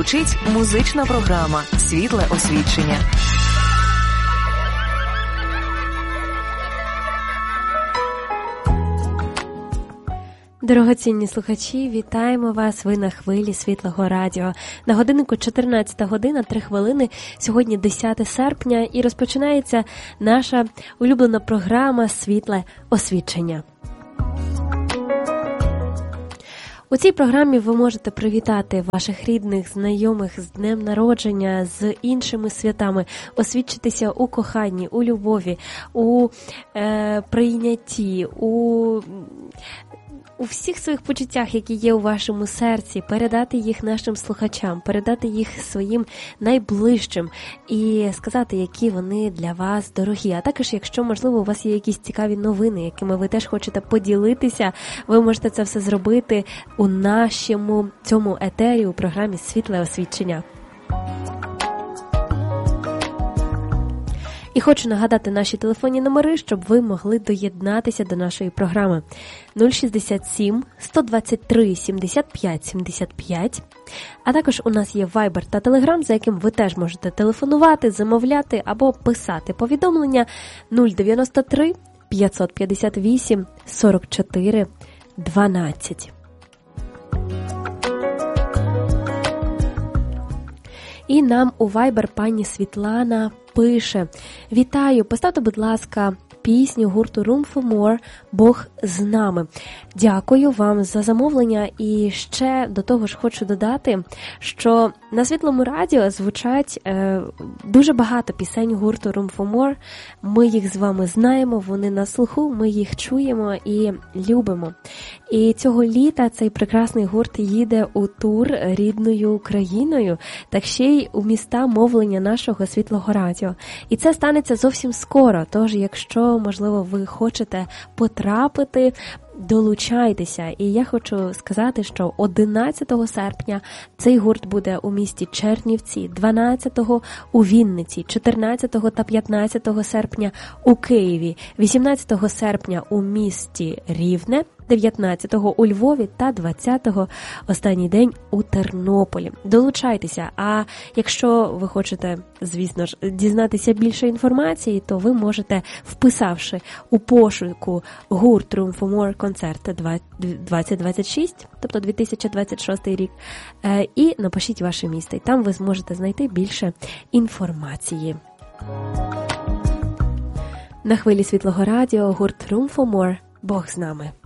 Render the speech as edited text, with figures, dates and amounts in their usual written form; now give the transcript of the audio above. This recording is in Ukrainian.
Звучить музична програма «Світле освічення». Дорогоцінні слухачі, вітаємо вас, ви на хвилі Світлого радіо. На годиннику 14 година, 3 хвилини, сьогодні 10 серпня і розпочинається наша улюблена програма «Світле освічення». У цій програмі ви можете привітати ваших рідних, знайомих з днем народження, з іншими святами, освідчитися у коханні, у любові, у прийнятті, у всіх своїх почуттях, які є у вашому серці, передати їх нашим слухачам, передати їх своїм найближчим і сказати, які вони для вас дорогі. А також, якщо, можливо, у вас є якісь цікаві новини, якими ви теж хочете поділитися, ви можете це все зробити у нашому цьому етері у програмі «Світле освічення». І хочу нагадати наші телефонні номери, щоб ви могли доєднатися до нашої програми. 067 123 75 75. А також у нас є Viber та Telegram, за яким ви теж можете телефонувати, замовляти або писати повідомлення 093 558 44 12. І нам у Viber пані Світлана пише: «Вітаю, поставте, будь ласка, пісню гурту Room for More «Бог з нами». Дякую вам за замовлення. І ще до того ж хочу додати, що на Світлому радіо звучать дуже багато пісень гурту Room for More. Ми їх з вами знаємо, вони на слуху, ми їх чуємо і любимо. І цього літа цей прекрасний гурт їде у тур рідною Україною, так ще й у міста мовлення нашого Світлого радіо. І це станеться зовсім скоро, тож якщо, можливо, ви хочете потрапити, долучайтеся. І я хочу сказати, що 11 серпня цей гурт буде у місті Чернівці, 12-го у Вінниці, 14-го та 15 серпня у Києві, 18 серпня у місті Рівне, 19-го у Львові та 20-го останній день у Тернополі. Долучайтеся, а якщо ви хочете, звісно ж, дізнатися більше інформації, то ви можете, вписавши у пошуку гурт Room for More концерт 2026, тобто 2026 рік, і напишіть ваше місто, і там ви зможете знайти більше інформації. На хвилі Світлого радіо гурт Room for More «Бог з нами».